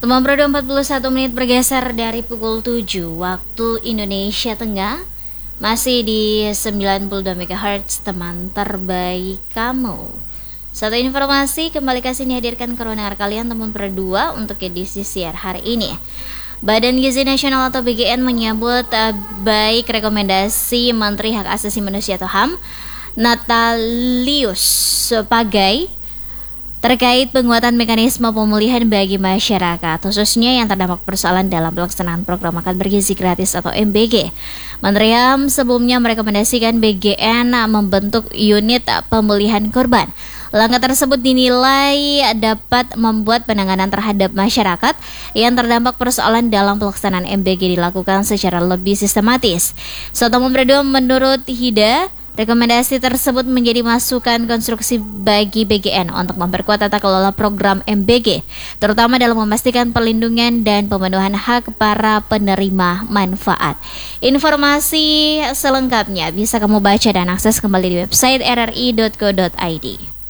Teman Pro 41 menit bergeser dari pukul 7 waktu Indonesia Tengah. Masih di 92 MHz teman terbaik kamu. Satu informasi kembali kasih dihadirkan ke ruang kalian teman Pro 2 untuk edisi siar hari ini. Badan Gizi Nasional atau BGN menyambut baik rekomendasi Menteri Hak Asasi Manusia atau HAM Natalius Pagai terkait penguatan mekanisme pemulihan bagi masyarakat, khususnya yang terdampak persoalan dalam pelaksanaan program makan bergizi gratis atau MBG. Menteri HAM sebelumnya merekomendasikan BGN membentuk unit pemulihan korban. Langkah tersebut dinilai dapat membuat penanganan terhadap masyarakat yang terdampak persoalan dalam pelaksanaan MBG dilakukan secara lebih sistematis. Soto Membredo menurut Hida, rekomendasi tersebut menjadi masukan konstruksi bagi BGN untuk memperkuat tata kelola program MBG, terutama dalam memastikan perlindungan dan pemenuhan hak para penerima manfaat. Informasi selengkapnya bisa kamu baca dan akses kembali di website rri.co.id.